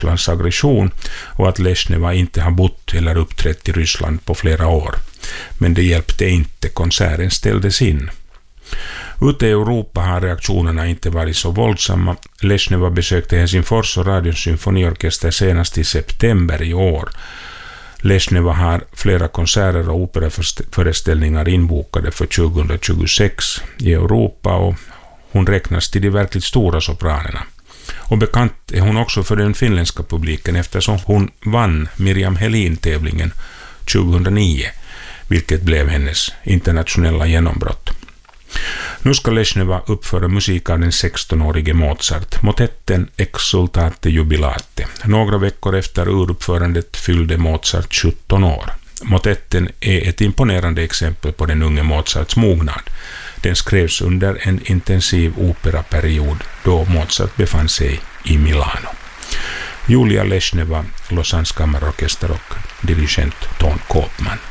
Rysslands aggression och att Leshneva inte har bott eller uppträtt i Ryssland på flera år. Men det hjälpte inte, konserten ställdes in. Ute i Europa har reaktionerna inte varit så våldsamma. Leshneva besökte Helsingfors och Radions symfoniorkester senast i september i år. Leshneva har flera konserter och operaföreställningar inbokade för 2026 i Europa och hon räknas till de verkligt stora sopranerna. Och bekant är hon också för den finländska publiken eftersom hon vann Miriam Helin-tävlingen 2009, vilket blev hennes internationella genombrott. Nu ska Leshneva uppföra musik av den 16-årige Mozart, motetten Exultate Jubilate. Några veckor efter uruppförandet fyllde Mozart 17 år. Motetten är ett imponerande exempel på den unge Mozarts mognad. Den skrevs under en intensiv operaperiod då Mozart befann sig i Milano. Julia Leshneva, Lausanne Kammarorkester och dirigent Ton Koopman.